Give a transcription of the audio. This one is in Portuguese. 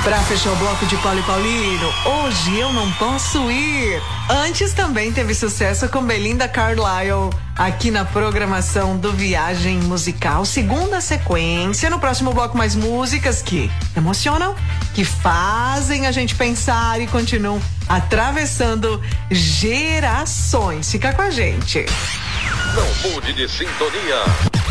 Pra fechar o bloco de Paulo e Paulino, hoje eu não posso ir. Antes também teve sucesso com Belinda Carlisle aqui na programação do Viagem Musical. Segunda sequência, no próximo bloco mais músicas que emocionam, que fazem a gente pensar e continuam atravessando gerações. Fica com a gente. Não mude de sintonia.